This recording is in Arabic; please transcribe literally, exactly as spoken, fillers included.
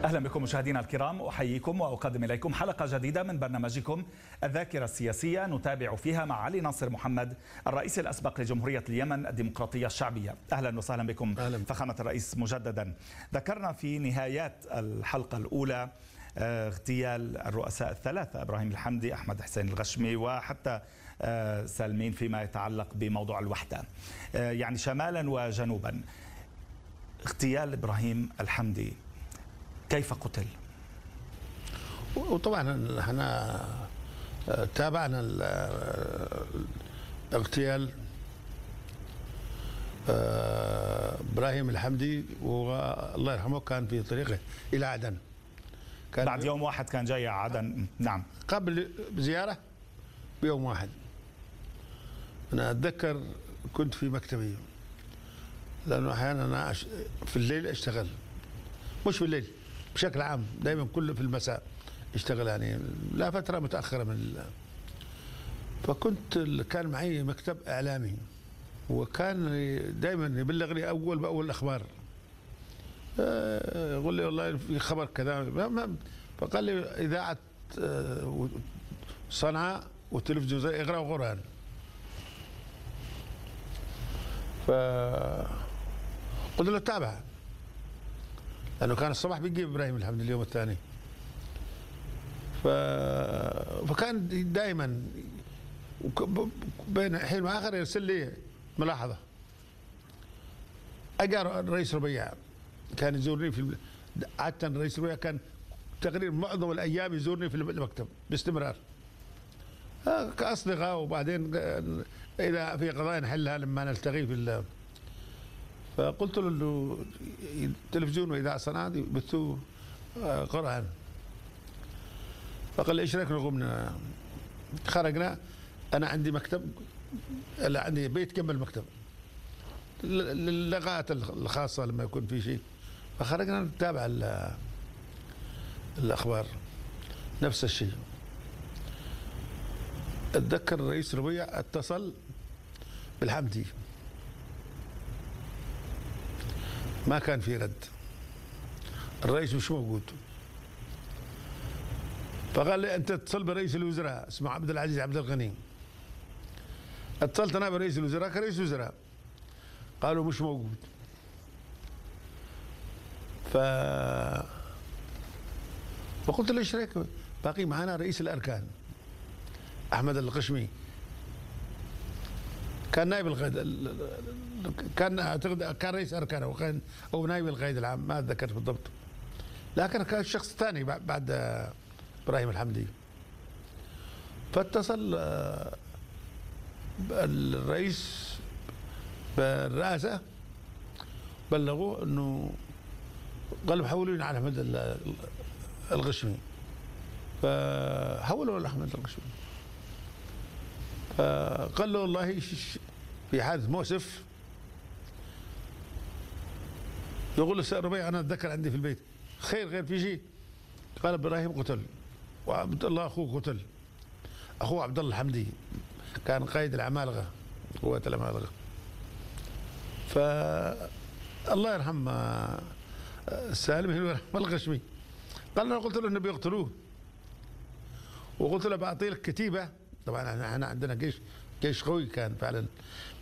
أهلا بكم مشاهدينا الكرام، أحييكم وأقدم إليكم حلقة جديدة من برنامجكم الذاكرة السياسية، نتابع فيها مع علي ناصر محمد الرئيس الأسبق لجمهورية اليمن الديمقراطية الشعبية. أهلا وسهلا بكم أهلا. فخامة الرئيس مجددا. ذكرنا في نهايات الحلقة الأولى اغتيال الرؤساء الثلاثة إبراهيم الحمدي، أحمد حسين الغشمي، وحتى سالمين فيما يتعلق بموضوع الوحدة، يعني شمالا وجنوبا. اغتيال إبراهيم الحمدي كيف قتل؟ وطبعا احنا تابعنا اغتيال ابراهيم الحمدي، والله يرحمه كان في طريقه الى عدن. كان بعد يوم واحد كان جاي على عدن. نعم، قبل زياره بيوم واحد. انا اتذكر كنت في مكتبي، لانه احيانا انا في الليل اشتغل، مش في الليل بشكل عام، دائما كله في المساء اشتغل، يعني لا فتره متاخره من ال... فكنت كان معي مكتب اعلامي، وكان دائما يبلغ لي اول باول الاخبار. يقول لي والله في خبر كذا، فقال لي اذاعه صنعاء والتلفزيون اقرأوا قرآن. فقلت له تابع، لأنه كان الصباح بيجي إبراهيم الحمدي اليوم الثاني. ف... فكان دائما بين حين وآخر يرسل لي ملاحظة. أجا الرئيس ربيع كان يزورني في عادة الرئيس ربيع كان تقريبا معظم الأيام يزورني في المكتب باستمرار كأصدقاء، وبعدين إذا في قضايا نحلها لما نلتقي في ال... فقلت له انه التلفزيون واذاعه صنعاء بثوا قرآن. فقال لي ايش رايك نقوم؟ خرجنا، انا عندي مكتب، لا عندي بيت جنب المكتب للقاءات الخاصه لما يكون في شيء. فخرجنا نتابع الاخبار. نفس الشيء. اتذكر الرئيس ربيع اتصل بالحمدي، ما كان في رد، الرئيس مش موجود. فقال لي انت اتصل برئيس الوزراء اسمه عبد العزيز عبد الغني. اتصلت انا برئيس الوزراء كرئيس وزراء، قالوا مش موجود. ف فقلت له ايش رايك؟ باقي معنا رئيس الاركان احمد الغشمي، كان نائب القائد، كان اعتقد كان رئيس اركان او كان او نائب القائد العام، ما اتذكر بالضبط، لكن كان شخص ثاني بعد ابراهيم الحمدي. فاتصل الرئيس بالرئاسه، بلغوه انه قالوا حولوني على احمد الغشمي، فحولوا على احمد الغشمي. فقال له والله في حادث مؤسف. يقول له ربيع انا اتذكر عندي في البيت، خير غير في شيء؟ قال ابراهيم قتل، وعبد الله اخوه قتل، اخوه عبد الله الحمدي كان قائد العمالقه، قوات العمالقه. ف الله يرحم سالم الغشمي. قال له قلت له انه بيقتلوه، وقلت له بعطي لك كتيبه. طبعا احنا عندنا جيش جيش قوي كان فعلا،